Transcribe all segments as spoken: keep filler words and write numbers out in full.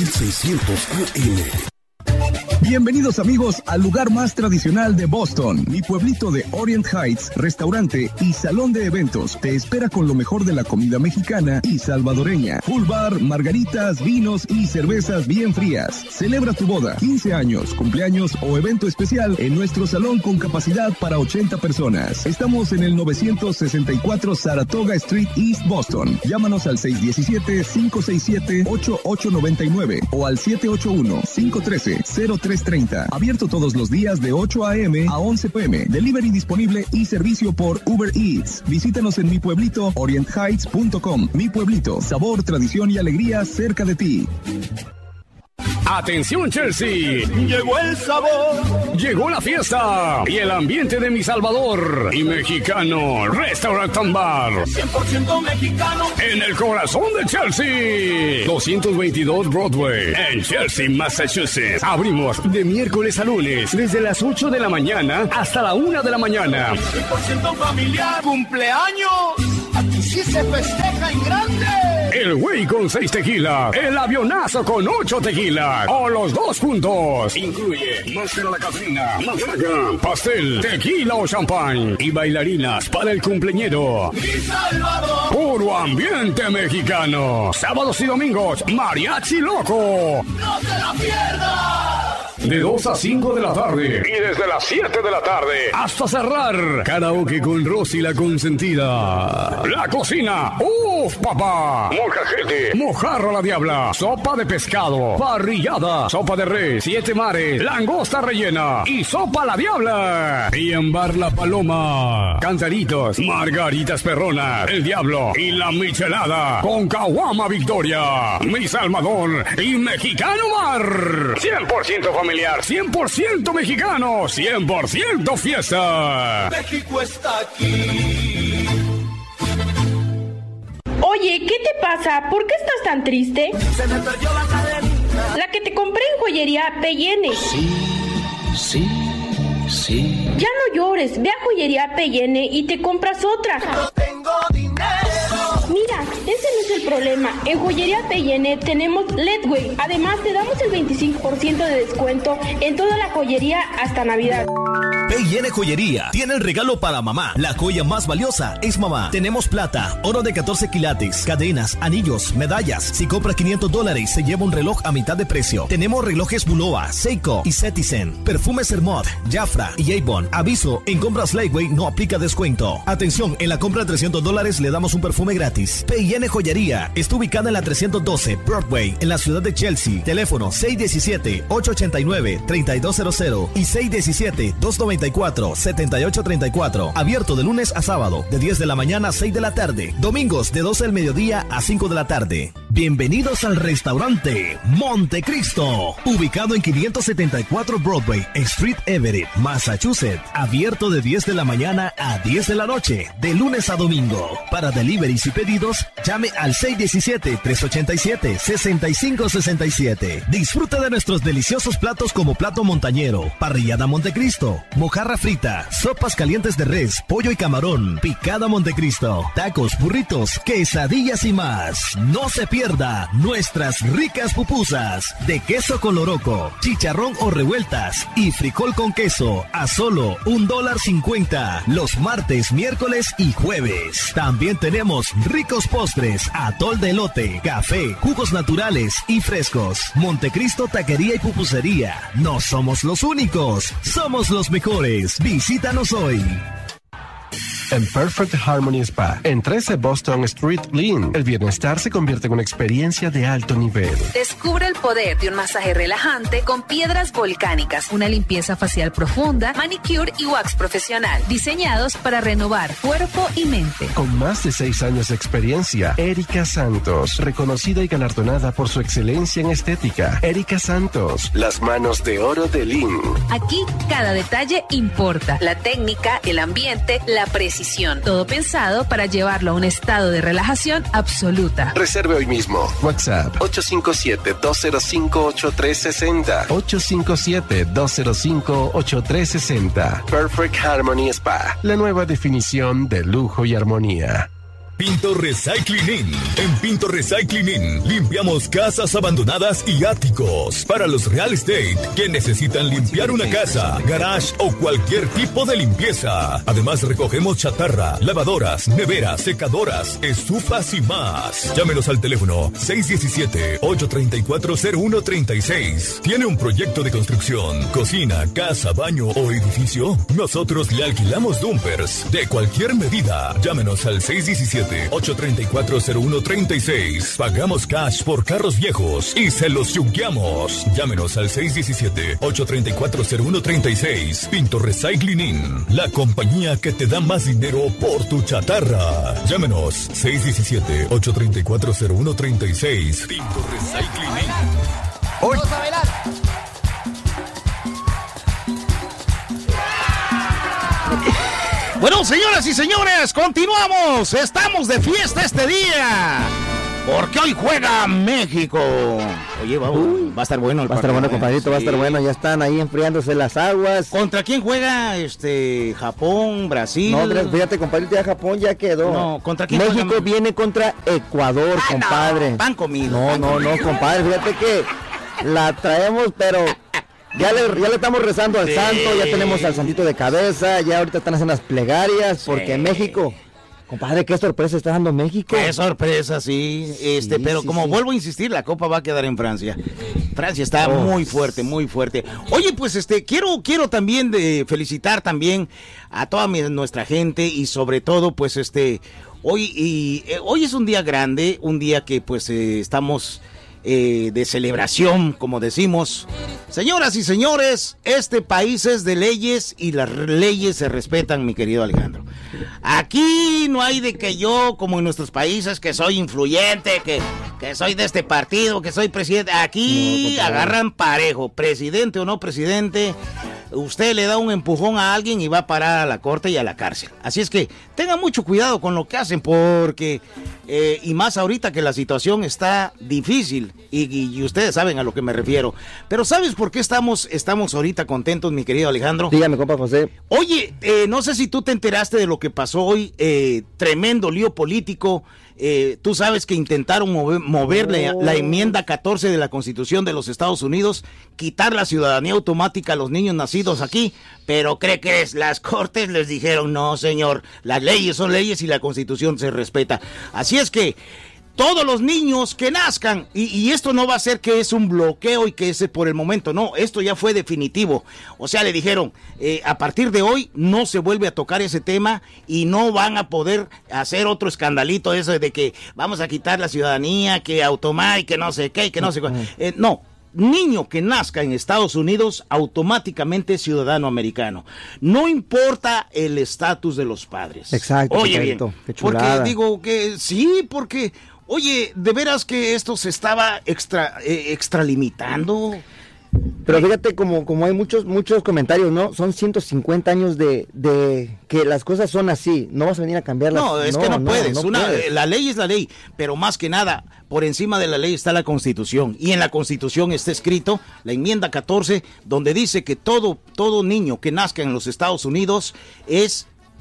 mil seiscientos A M. Bienvenidos amigos al lugar más tradicional de Boston, mi pueblito de Orient Heights, restaurante y salón de eventos. Te espera con lo mejor de la comida mexicana y salvadoreña. Full bar, margaritas, vinos y cervezas bien frías. Celebra tu boda, quince años, cumpleaños o evento especial en nuestro salón con capacidad para ochenta personas. Estamos en el novecientos sesenta y cuatro Saratoga Street, East Boston. Llámanos al seis uno siete, cinco seis siete, ocho ocho nueve nueve o al siete ocho uno, cinco uno tres, cero tres treinta. Abierto todos los días de ocho a eme a once pe eme. Delivery disponible y servicio por Uber Eats. Visítanos en mi pueblito orient heights punto com. Mi pueblito, sabor, tradición y alegría cerca de ti. ¡Atención, Chelsea! Llegó el sabor, llegó la fiesta y el ambiente de Mi Salvador y Mexicano Restaurant and Bar. cien por ciento mexicano. En el corazón de Chelsea. doscientos veintidós Broadway, en Chelsea, Massachusetts. Abrimos de miércoles a lunes, desde las ocho de la mañana hasta la una de la mañana. cien por ciento familiar. ¡Cumpleaños! Aquí sí se festeja en grande. El güey con seis tequilas, el avionazo con ocho tequilas, o los dos juntos. Incluye máster a la Catrina, matraca, pastel, tequila o champán y bailarinas para el cumpleañero. ¡Mi Salvador! Puro ambiente mexicano. Sábados y domingos, mariachi loco. ¡No te la pierdas! De dos a cinco de la tarde y desde las siete de la tarde hasta cerrar. Karaoke con Rosy la consentida. La cocina. ¡Uf, papá! Molcajete, mojarra la diabla, sopa de pescado, parrillada, sopa de res, siete mares, langosta rellena y sopa la diabla. Y en Bar La Paloma, cantaritos, margaritas perronas, el diablo y la michelada con caguama Victoria. Mi Salvador y Mexicano Bar. cien por ciento familiar, cien por ciento mexicano, cien por ciento fiesta. México está aquí. Oye, ¿qué te pasa? ¿Por qué estás tan triste? Se me perdió la cadenita. La que te compré en joyería P y N. Sí, sí, sí. Ya no llores, ve a joyería P y N y te compras otra. No tengo dinero. Mira, ese no es el problema. En joyería P y N tenemos Ledway. Además, te damos el veinticinco por ciento de descuento en toda la joyería hasta Navidad. P y N Joyería tiene el regalo para mamá. La joya más valiosa es mamá. Tenemos plata, oro de catorce quilates, cadenas, anillos, medallas. Si compra quinientos dólares, se lleva un reloj a mitad de precio. Tenemos relojes Bulova, Seiko y Cetizen, perfumes Hermod, Jafra y Avon. Aviso, en compras Lightweight no aplica descuento. Atención, en la compra de trescientos dólares le damos un perfume gratis. P y N Joyería está ubicada en la trescientos doce Broadway, en la ciudad de Chelsea. Teléfono seis uno siete, ocho ocho nueve, tres dos cero cero y seis uno siete, dos nueve cuatro, siete ocho tres cuatro. Abierto de lunes a sábado, de diez de la mañana a seis de la tarde. Domingos de doce del mediodía a cinco de la tarde. Bienvenidos al restaurante Montecristo, ubicado en quinientos setenta y cuatro Broadway, Street Everett, Massachusetts. Abierto de diez de la mañana a diez de la noche, de lunes a domingo. Para deliveries y pedidos, llame al seis uno siete, tres ocho siete, seis cinco seis siete. Disfruta de nuestros deliciosos platos como plato montañero, parrillada Montecristo, mojarra frita, sopas calientes de res, pollo y camarón, picada Montecristo, tacos, burritos, quesadillas y más. No se pierda nuestras ricas pupusas de queso con loroco, chicharrón o revueltas y frijol con queso a solo un dólar cincuenta los martes, miércoles y jueves. También tenemos ricos postres, atol de elote, café, jugos naturales y frescos. Montecristo Taquería y Pupusería. No somos los únicos, somos los mejores. Visítanos hoy. En Perfect Harmony Spa, en trece Boston Street, Lynn, el bienestar se convierte en una experiencia de alto nivel. Descubre el poder de un masaje relajante con piedras volcánicas, una limpieza facial profunda, manicure y wax profesional, diseñados para renovar cuerpo y mente. Con más de seis años de experiencia, Erika Santos, reconocida y galardonada por su excelencia en estética. Erika Santos, las manos de oro de Lynn. Aquí cada detalle importa, la técnica, el ambiente, la precisión. Todo pensado para llevarlo a un estado de relajación absoluta. Reserve hoy mismo. WhatsApp ocho cinco siete, dos cero cinco, ocho tres seis cero. ocho cinco siete, dos cero cinco, ocho tres seis cero. Perfect Harmony Spa, la nueva definición de lujo y armonía. Pinto Recycling Incorporated. En Pinto Recycling Incorporated limpiamos casas abandonadas y áticos. Para los real estate que necesitan limpiar una casa, garage o cualquier tipo de limpieza. Además recogemos chatarra, lavadoras, neveras, secadoras, estufas y más. Llámenos al teléfono seis uno siete, ocho tres cuatro, cero uno tres seis. ¿Tiene un proyecto de construcción, cocina, casa, baño o edificio? Nosotros le alquilamos dumpers de cualquier medida. Llámenos al seis uno siete, ocho tres cuatro, cero uno tres seis. Pagamos cash por carros viejos y se los yunqueamos. Llámenos al seis uno siete, ocho tres cuatro, cero uno tres seis. Pinto Recycling Incorporated, la compañía que te da más dinero por tu chatarra. Llámenos seis uno siete, ocho tres cuatro, cero uno tres seis. Pinto Recycling Incorporated. Hoy. Vamos a bailar. Bueno, señoras y señores, continuamos. Estamos de fiesta este día, porque hoy juega México. Oye, va, Uy, va a estar bueno el Va a estar bueno, compadrito, sí. va a estar bueno. Ya están ahí enfriándose las aguas. ¿Contra quién juega? Este, Japón, Brasil. No, fíjate, compadrito, ya Japón ya quedó. No, ¿contra quién México juega? viene contra Ecuador, ah, compadre. No, pan comido. No, pan no, comido. no, compadre, fíjate que la traemos, pero ya le, ya le estamos rezando al sí. santo, ya tenemos al santito de cabeza, ya ahorita están haciendo las plegarias, porque sí. México... Compadre, qué sorpresa está dando México. Qué sorpresa, sí. Este, sí, pero sí, como sí. vuelvo a insistir, la Copa va a quedar en Francia. Francia está oh. muy fuerte, muy fuerte. Oye, pues este, quiero, quiero también de felicitar también a toda mi, nuestra gente y sobre todo, pues este, hoy y eh, hoy es un día grande, un día que pues eh, estamos eh, de celebración, como decimos. Señoras y señores, este país es de leyes y las leyes se respetan, mi querido Alejandro. Aquí no hay de que yo, como en nuestros países, que soy influyente, que, que soy de este partido, que soy presidente. Aquí no, agarran parejo, presidente o no presidente. Usted le da un empujón a alguien y va a parar a la corte y a la cárcel. Así es que tengan mucho cuidado con lo que hacen, porque, eh, y más ahorita que la situación está difícil, y, y, y ustedes saben a lo que me refiero. Pero ¿sabes por qué estamos, estamos ahorita contentos, mi querido Alejandro? Dígame, compa José. Oye, eh, no sé si tú te enteraste de lo que pasó hoy, eh, tremendo lío político. Eh, tú sabes que intentaron mover, mover oh. la, la enmienda catorce de la Constitución de los Estados Unidos, quitar la ciudadanía automática a los niños nacidos aquí, pero ¿cree que es? Las cortes les dijeron, no señor, las leyes son leyes y la Constitución se respeta. Así es que todos los niños que nazcan, y, y esto no va a ser que es un bloqueo y que es por el momento, no, esto ya fue definitivo. O sea, le dijeron, eh, a partir de hoy no se vuelve a tocar ese tema y no van a poder hacer otro escandalito eso de que vamos a quitar la ciudadanía, que automática, que no sé qué, que no sé qué. Eh, no. Niño que nazca en Estados Unidos, automáticamente ciudadano americano. No importa el estatus de los padres. Exacto. Oye, bien, porque digo que sí, porque... Oye, ¿de veras que esto se estaba extra, eh, extralimitando? Pero fíjate, como, como hay muchos muchos comentarios, ¿no? Son ciento cincuenta años de, de que las cosas son así, no vas a venir a cambiarlas. No, es no, que no, no puedes, no Una, puedes. La ley es la ley, pero más que nada, por encima de la ley está la Constitución, y en la Constitución está escrito, la enmienda catorce, donde dice que todo, todo niño que nazca en los Estados Unidos es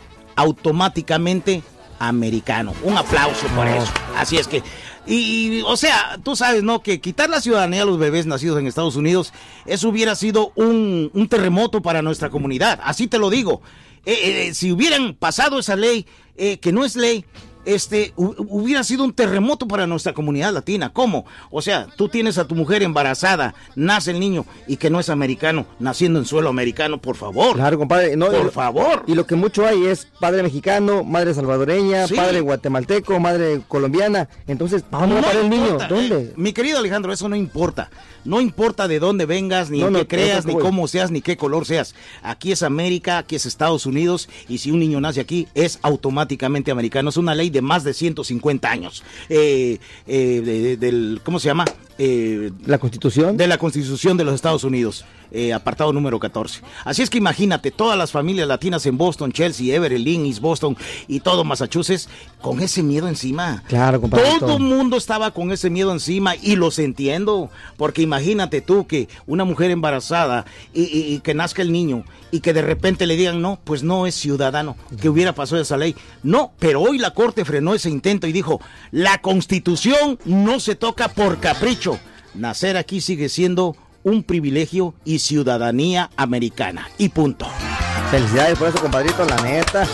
automáticamente americano. Un aplauso por eso. Así es que, y, y o sea, tú sabes, ¿no? Que quitar la ciudadanía a los bebés nacidos en Estados Unidos, eso hubiera sido un, un terremoto para nuestra comunidad. Así te lo digo. Eh, eh, si hubieran pasado esa ley, eh, que no es ley, este, hubiera sido un terremoto para nuestra comunidad latina. ¿Cómo? O sea, tú tienes a tu mujer embarazada, nace el niño y que no es americano, naciendo en suelo americano, por favor. Claro, compadre. No, por y, favor. Y lo que mucho hay es padre mexicano, madre salvadoreña, sí. padre guatemalteco, madre colombiana. Entonces, ¿dónde va a parar el niño? ¿Dónde? Eh, mi querido Alejandro, eso no importa. No importa de dónde vengas, ni no, no, qué creas, ni voy. cómo seas, ni qué color seas. Aquí es América, aquí es Estados Unidos, y si un niño nace aquí, es automáticamente americano. Es una ley de más de ciento cincuenta años. Eh, eh, de, de, del, ¿cómo se llama? Eh, ¿La Constitución? De la Constitución de los Estados Unidos, eh, apartado número catorce. Así es que imagínate, todas las familias latinas en Boston, Chelsea, Everett, Lynn, East Boston y todo Massachusetts, con ese miedo encima. Claro, compadre. Todo el mundo estaba con ese miedo encima y los entiendo, porque imagínate tú que una mujer embarazada y, y, y que nazca el niño y que de repente le digan, no, pues no es ciudadano, que hubiera pasado esa ley. No, pero hoy la Corte frenó ese intento y dijo, la Constitución no se toca por capricho. Nacer aquí sigue siendo un privilegio y ciudadanía americana. Y punto. Felicidades por eso, compadrito, la neta.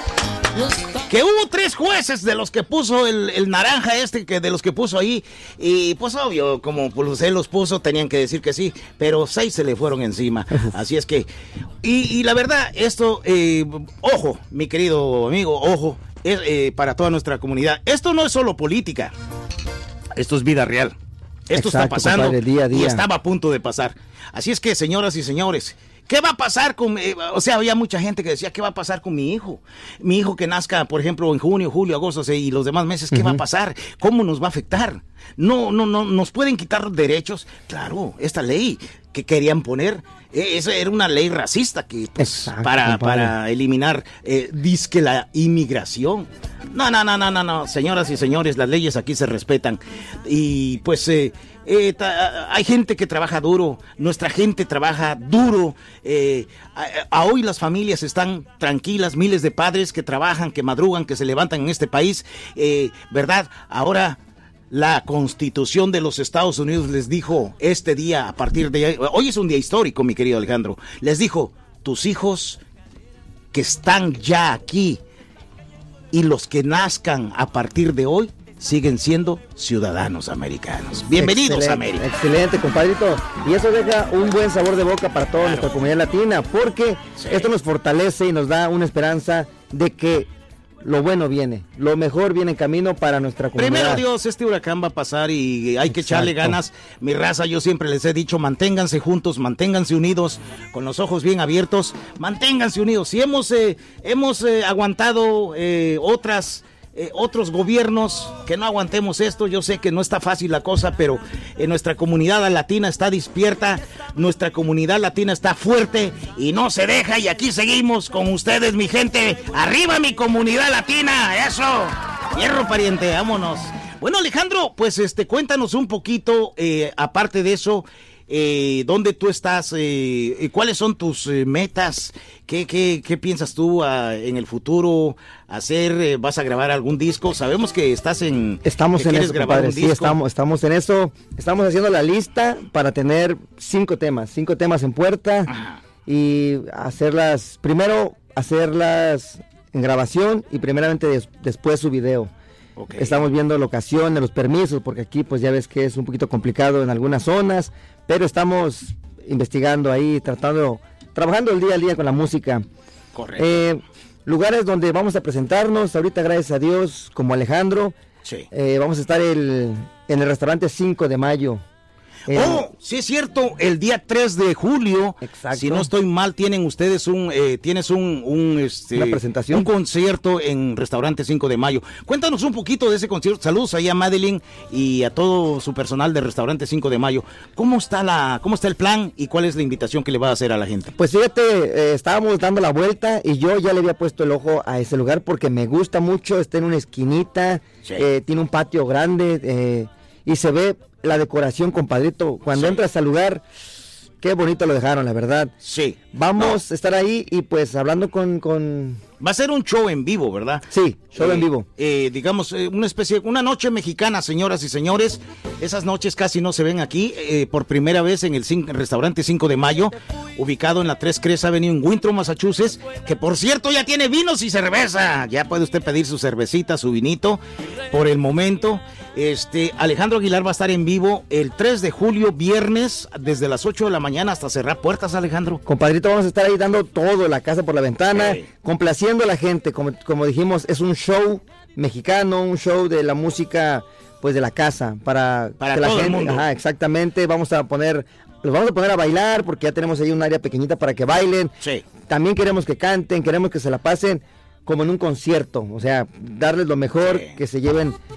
Que hubo tres jueces de los que puso el, el naranja este, que de los que puso ahí, y pues obvio, como pues él los puso, tenían que decir que sí, pero seis se le fueron encima. Así es que, y, y la verdad, esto, eh, ojo, mi querido amigo, ojo, es, eh, para toda nuestra comunidad, esto no es solo política, esto es vida real. Esto Exacto, está pasando, compadre, día a día. Y estaba a punto de pasar. Así es que, señoras y señores, ¿qué va a pasar con...? Eh, o sea, había mucha gente que decía, ¿qué va a pasar con mi hijo? Mi hijo que nazca, por ejemplo, en junio, julio, agosto y los demás meses, ¿qué uh-huh. va a pasar? ¿Cómo nos va a afectar? No, no, no, ¿nos pueden quitar derechos? Claro, esta ley que querían poner, eh, esa era una ley racista que, pues, Exacto, para, para eliminar, eh, disque la inmigración. No, no, no, no, no, no, señoras y señores, las leyes aquí se respetan. Y pues eh, eh, ta, hay gente que trabaja duro, nuestra gente trabaja duro. Eh, a, a hoy las familias están tranquilas, miles de padres que trabajan, que madrugan, que se levantan en este país, eh, ¿verdad? Ahora la Constitución de los Estados Unidos les dijo este día, a partir de hoy es un día histórico, mi querido Alejandro, les dijo, tus hijos que están ya aquí y los que nazcan a partir de hoy siguen siendo ciudadanos americanos. Bienvenidos excelente, a América. Excelente, compadrito. Y eso deja un buen sabor de boca para toda claro. nuestra comunidad latina, porque sí. esto nos fortalece y nos da una esperanza de que lo bueno viene, lo mejor viene en camino para nuestra comunidad. Primero Dios, este huracán va a pasar y hay que Exacto. echarle ganas. Mi raza, yo siempre les he dicho, manténganse juntos, manténganse unidos, con los ojos bien abiertos, manténganse unidos. Si hemos, eh, hemos eh, aguantado eh, otras... Eh, otros gobiernos, que no aguantemos esto. Yo sé que no está fácil la cosa, pero eh, nuestra comunidad latina está despierta, nuestra comunidad latina está fuerte y no se deja, y aquí seguimos con ustedes, mi gente. Arriba mi comunidad latina, eso, hierro pariente, vámonos. Bueno, Alejandro, pues este, cuéntanos un poquito, eh, aparte de eso, eh, dónde tú estás, eh, cuáles son tus eh, metas, qué, qué, qué piensas tú uh, en el futuro hacer, eh, vas a grabar algún disco, sabemos que estás en... Estamos en eso, compadre, sí, estamos, estamos en eso, estamos haciendo la lista para tener cinco temas, cinco temas en puerta. Ajá. Y hacerlas, primero hacerlas en grabación y primeramente des, después su video. Okay. Estamos viendo locaciones, los permisos, porque aquí pues ya ves que es un poquito complicado en algunas zonas, pero estamos investigando ahí, tratando, trabajando el día a día con la música. Correcto. Eh, lugares donde vamos a presentarnos, ahorita gracias a Dios, como Alejandro, sí. eh, vamos a estar el, en el restaurante cinco de mayo. Eh, oh, sí es cierto, el día tres de julio, exacto. si no estoy mal, tienen ustedes un, eh, tienes un, un, este, una presentación, un concierto en Restaurante cinco de mayo. Cuéntanos un poquito de ese concierto. Saludos ahí a Madeline y a todo su personal de Restaurante cinco de mayo. ¿Cómo está la, cómo está el plan y cuál es la invitación que le va a hacer a la gente? Pues fíjate, eh, estábamos dando la vuelta y yo ya le había puesto el ojo a ese lugar porque me gusta mucho, está en una esquinita, sí. eh, tiene un patio grande eh, y se ve la decoración, compadrito. Cuando sí. entras al lugar, qué bonito lo dejaron, la verdad. Sí. Vamos no. a estar ahí y pues hablando con, con... Va a ser un show en vivo, ¿verdad? Sí, show eh, en vivo. Eh, digamos, eh, una especie, una noche mexicana, señoras y señores. Esas noches casi no se ven aquí. Eh, por primera vez en el cinco, Restaurante cinco de mayo, ubicado en la tres Crest Avenue en Winthrop, Massachusetts, que por cierto ya tiene vinos y cerveza. Ya puede usted pedir su cervecita, su vinito, por el momento. Este, Alejandro Aguilar va a estar en vivo el tres de julio, viernes, desde las ocho de la mañana hasta cerrar puertas, Alejandro. Compadrito, vamos a estar ahí dando todo, la casa por la ventana, hey. complaciendo a la gente, como, como dijimos, es un show mexicano, un show de la música, pues de la casa, para, para que todo la gente, el mundo. Ajá, exactamente, vamos a poner, los vamos a poner a bailar, porque ya tenemos ahí un área pequeñita para que bailen, sí. también queremos que canten, queremos que se la pasen como en un concierto, o sea, darles lo mejor, sí. que se lleven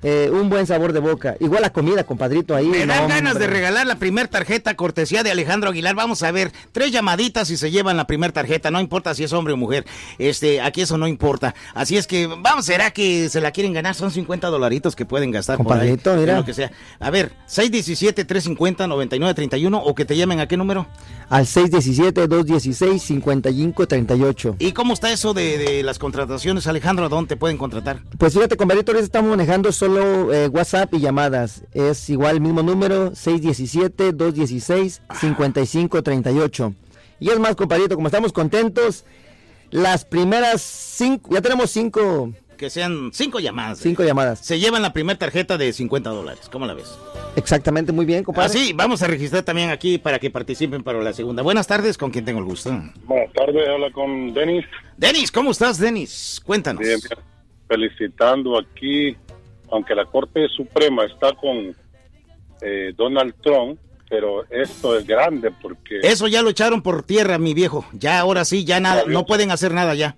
eh, un buen sabor de boca. Igual la comida, compadrito, ahí. Me dan no, ganas hombre. de regalar la primer tarjeta cortesía de Alejandro Aguilar. Vamos a ver, tres llamaditas y se llevan la primer tarjeta, no importa si es hombre o mujer. Este, aquí eso no importa. Así es que, vamos, será que se la quieren ganar, son cincuenta dolaritos que pueden gastar compadrito, por ahí, mira. lo que sea. A ver, seis uno siete, tres cinco cero, nueve nueve tres uno o que te llamen a qué número? Al seis uno siete, dos uno seis, cinco cinco tres ocho. ¿Y cómo está eso de, de las contrataciones, Alejandro? ¿A dónde te pueden contratar? Pues fíjate, compadrito, ahorita estamos manejando solo eh, WhatsApp y llamadas. Es igual el mismo número, seis uno siete, dos uno seis, cinco cinco tres ocho. Y es más, compadrito, como estamos contentos, las primeras cinco, ya tenemos cinco... Que sean cinco llamadas. Cinco llamadas. Se llevan la primera tarjeta de cincuenta dólares. ¿Cómo la ves? Exactamente, muy bien, compadre. Así, vamos a registrar también aquí para que participen para la segunda. Buenas tardes, ¿con quién tengo el gusto? Buenas tardes, habla con Denis. Denis, ¿cómo estás, Denis? Cuéntanos. Bien, bien. Felicitando aquí, aunque la Corte Suprema está con eh, Donald Trump, pero esto es grande porque... Eso ya lo echaron por tierra, mi viejo. Ya, ahora sí, ya nada, no pueden hacer nada ya.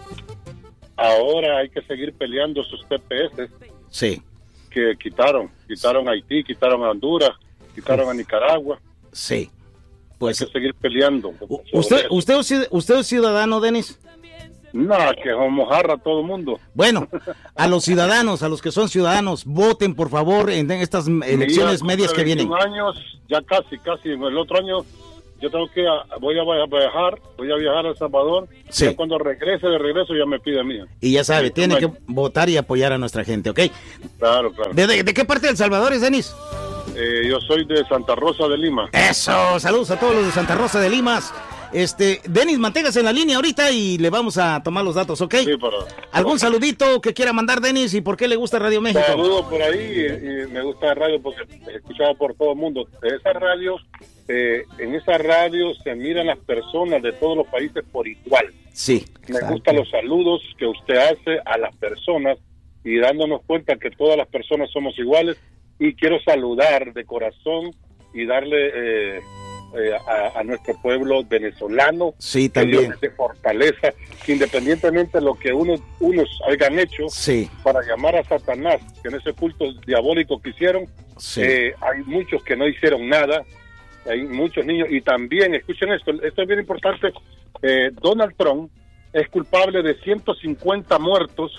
Ahora hay que seguir peleando sus T P S. Sí. Que quitaron. Quitaron a Haití, quitaron a Honduras, quitaron a Nicaragua. Sí. Pues hay que seguir peleando. ¿Usted, usted, usted es ciudadano, Denis? No, que mojarra todo el mundo. Bueno, a los ciudadanos, a los que son ciudadanos, voten por favor en estas elecciones medias que vienen. años, ya casi, casi, en el otro año yo tengo que, voy a viajar, voy a viajar a El Salvador. Sí. Ya cuando regrese de regreso ya me pide mía. Y ya sabe, Sí, tiene bueno. que votar y apoyar a nuestra gente, ¿ok? Claro, claro. ¿De, de, de qué parte de El Salvador es, Denis? Eh, yo soy de Santa Rosa de Lima. Eso, saludos a todos los de Santa Rosa de Limas. Este, Denis, manténgase en la línea ahorita y le vamos a tomar los datos, ¿ok? Sí, para... ¿Algún saludito que quiera mandar, Denis, y por qué le gusta Radio México? Saludos por ahí y, y me gusta la radio porque es escuchado por todo el mundo. De esa radio, eh, en esa radio se miran las personas de todos los países por igual. Sí. Me gustan los saludos que usted hace a las personas y dándonos cuenta que todas las personas somos iguales. Y quiero saludar de corazón y darle eh, eh, a, a nuestro pueblo venezolano, sí, que Dios también. les dé fortaleza, que independientemente de lo que unos, unos hayan hecho sí. para llamar a Satanás, que en ese culto diabólico que hicieron, sí. eh, hay muchos que no hicieron nada, hay muchos niños, y también, escuchen esto, esto es bien importante, eh, Donald Trump es culpable de ciento cincuenta muertos.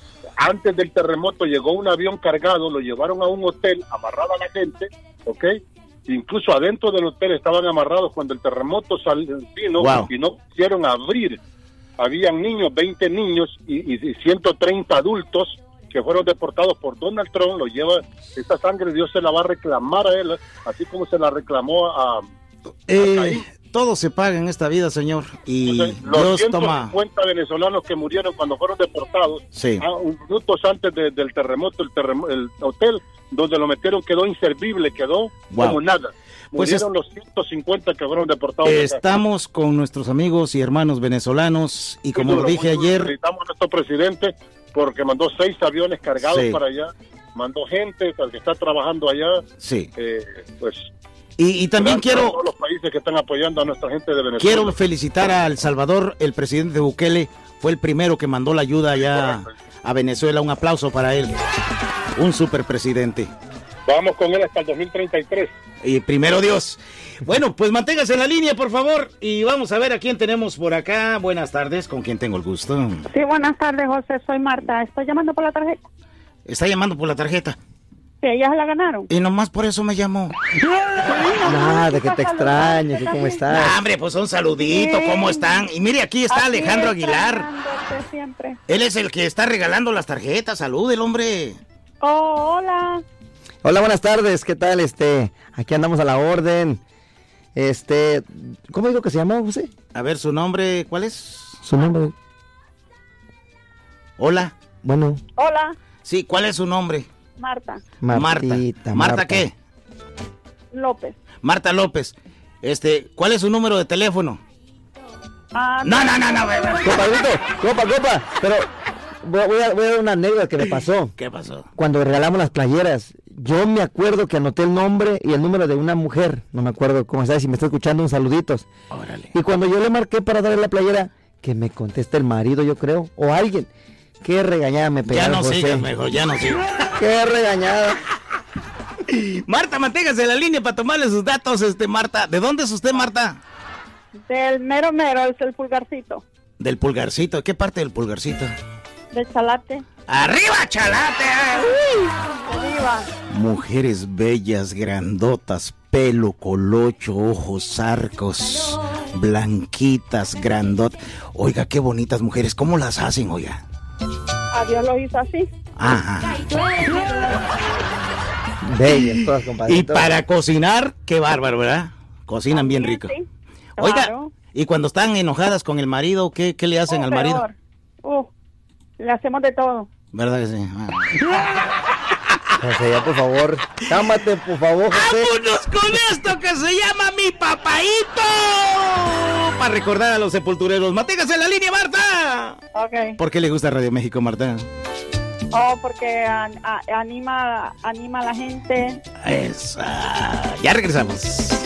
Antes del terremoto llegó un avión cargado, lo llevaron a un hotel, amarraba a la gente, ¿ok? Incluso adentro del hotel estaban amarrados cuando el terremoto sal, vino wow. y no quisieron abrir. Habían niños, veinte niños y, y ciento treinta adultos que fueron deportados por Donald Trump. Lo lleva, esa sangre Dios se la va a reclamar a él, así como se la reclamó a... a eh... Todo se paga en esta vida, señor, y Entonces, los Dios ciento toma... cincuenta venezolanos que murieron cuando fueron deportados, sí. a, minutos antes de, del terremoto, el, terremo, el hotel donde lo metieron quedó inservible, quedó wow. como nada. Pues murieron es... los ciento cincuenta que fueron deportados. Estamos con nuestros amigos y hermanos venezolanos, y como duro, lo dije ayer... Felicitamos a nuestro presidente porque mandó seis aviones cargados sí. para allá, mandó gente que está trabajando allá. Sí. Eh, pues... Y, y también quiero... todos los países que están apoyando a nuestra gente de Venezuela. Quiero felicitar a El Salvador, el presidente Bukele fue el primero que mandó la ayuda allá a Venezuela. Un aplauso para él. Un superpresidente. Vamos con él hasta el dos mil treinta y tres. Y primero Dios. Bueno, pues manténgase en la línea, por favor, y vamos a ver a quién tenemos por acá. Buenas tardes, ¿con quién tengo el gusto? Sí, buenas tardes, José, soy Marta. Estoy llamando por la tarjeta. Está llamando por la tarjeta. Sí, ellas la ganaron. Y nomás por eso me llamó. Nada, que te extraño, que cómo estás. Ah, hombre, pues un saludito, sí. ¿Cómo están? Y mire, aquí está Así Alejandro Aguilar. Siempre. Él es el que está regalando las tarjetas. Salud, el hombre. Oh, hola. Hola, buenas tardes, ¿qué tal? Este, aquí andamos a la orden. Este, ¿cómo digo que se llama, José? A ver, su nombre, ¿cuál es? Su nombre. Hola. Bueno. Hola. Sí, ¿cuál es su nombre? Marta. Martita, Marta. ¿Marta qué? López. Marta López. Este, ¿cuál es su número de teléfono? Ah, no, no, no, no. Compadrito, copa, copa. Pero voy a, voy, a, voy a dar una anécdota que me pasó. ¿Qué pasó? Cuando regalamos las playeras, yo me acuerdo que anoté el nombre y el número de una mujer. No me acuerdo cómo está, si me está escuchando, un saluditos. Órale. Y cuando yo le marqué para darle la playera, que me conteste el marido, yo creo, o alguien. Qué regañada me pegaron, Ya no José. sigas mejor, ya no sigas. Qué regañada. Marta, manténgase en la línea para tomarle sus datos, este Marta. ¿De dónde es usted, Marta? Del mero mero, es el pulgarcito. Del Pulgarcito. ¿Qué parte del Pulgarcito? Del Chalate. ¡Arriba, Chalate! Uy, arriba. Mujeres bellas, grandotas, pelo colocho, ojos arcos, blanquitas, grandotas. Oiga, qué bonitas mujeres. ¿Cómo las hacen, oiga? A Dios lo hizo así. Ajá. Bellas todas, compadre. Y para cocinar, qué bárbaro, ¿verdad? Cocinan bien rico. Sí, Oiga, claro. y cuando están enojadas con el marido, ¿qué, qué le hacen Oh, al marido? peor. Uh, le hacemos de todo. ¿Verdad que sí? Ah. José, ya por favor, cámate, por favor, José. ¡Vámonos con esto que se llama Mi Papaíto! Para recordar a los sepultureros. ¡Manténgase en la línea, Marta! Ok. ¿Por qué le gusta Radio México, Marta? Oh, porque an- a- anima, anima a la gente. Esa. Ya regresamos.